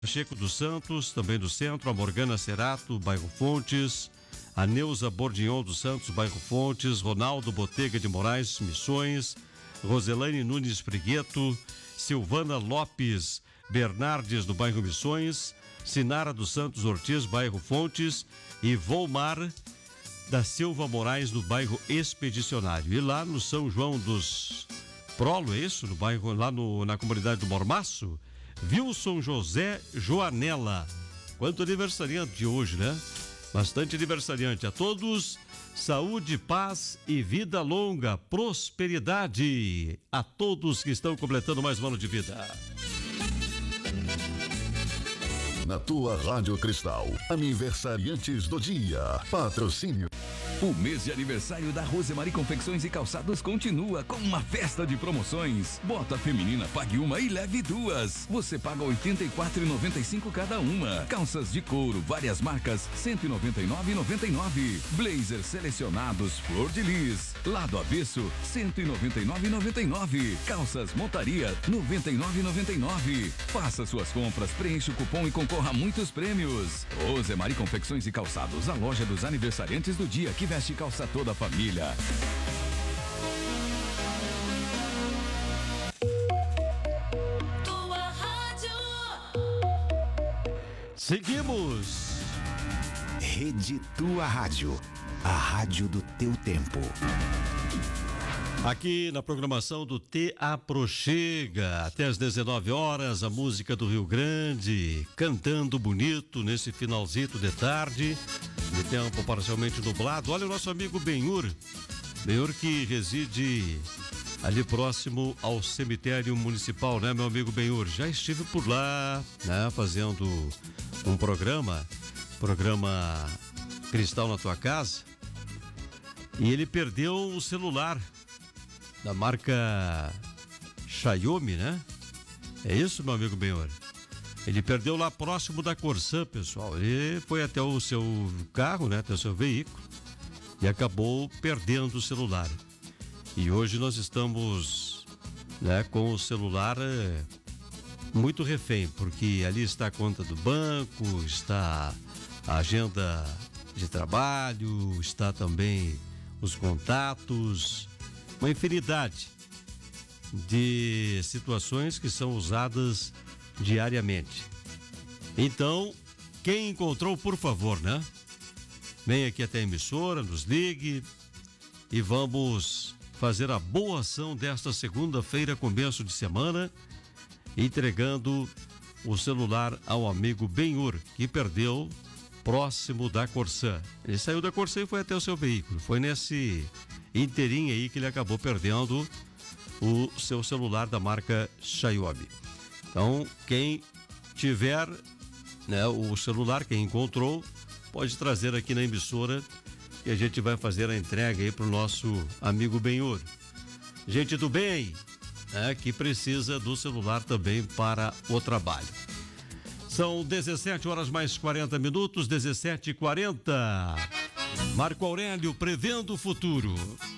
Pacheco dos Santos, também do centro, a Morgana Cerato, bairro Fontes, a Neuza Bordignon dos Santos, bairro Fontes, Ronaldo Botega de Moraes, Missões, Roselane Nunes Frigueto, Silvana Lopes Bernardes, do bairro Missões, Sinara dos Santos Ortiz, bairro Fontes, e Volmar da Silva Moraes, do bairro Expedicionário. E lá no São João dos Prolo, é isso? No bairro, lá na comunidade do Mormaço, Wilson José Joanella. Quanto aniversariante de hoje, né? Bastante aniversariante. A todos, saúde, paz e vida longa, prosperidade. A todos que estão completando mais um ano de vida. Na tua Rádio Cristal, aniversariantes do dia. Patrocínio. O mês de aniversário da Rosemary Confecções e Calçados continua com uma festa de promoções. Bota feminina, pague uma e leve duas. Você paga R$ 84,95 cada uma. Calças de couro, várias marcas, R$ 199,99. Blazers selecionados, flor de lis. Lado avesso, R$ 199,99. Calças montaria, R$ 99,99. Faça suas compras, preencha o cupom e concorra a muitos prêmios. Rosemary Confecções e Calçados, a loja dos aniversariantes do dia que veste calça toda a família. Tua rádio. Seguimos. Rede Tua Rádio, a rádio do teu tempo. Aqui na programação do Te Aproxega, até às 19 horas, a música do Rio Grande, cantando bonito nesse finalzinho de tarde, de tempo parcialmente nublado. Olha o nosso amigo Benhur que reside ali próximo ao cemitério municipal, né, meu amigo Benhur? Já estive por lá, né, fazendo um programa Cristal na Tua Casa, e ele perdeu o celular da marca Xiaomi, né? É isso, meu amigo Benhor? Ele perdeu lá próximo da Corsã, pessoal. Ele foi até o seu carro, né? Até o seu veículo, e acabou perdendo o celular. E hoje nós estamos, né, com o celular muito refém, porque ali está a conta do banco, está a agenda de trabalho, está também os contatos, uma infinidade de situações que são usadas diariamente. Então, quem encontrou, por favor, né? Vem aqui até a emissora, nos ligue e vamos fazer a boa ação desta segunda-feira, começo de semana, entregando o celular ao amigo Benhur, que perdeu próximo da Corsã. Ele saiu da Corsã e foi até o seu veículo. Foi nesse inteirinho aí que ele acabou perdendo o seu celular da marca Xiaomi. Então, quem tiver, né, o celular, quem encontrou, pode trazer aqui na emissora e a gente vai fazer a entrega aí pro nosso amigo Benhur. Gente do bem, né, que precisa do celular também para o trabalho. São 17 horas mais 40 minutos, 17h40. Marco Aurélio, prevendo o futuro.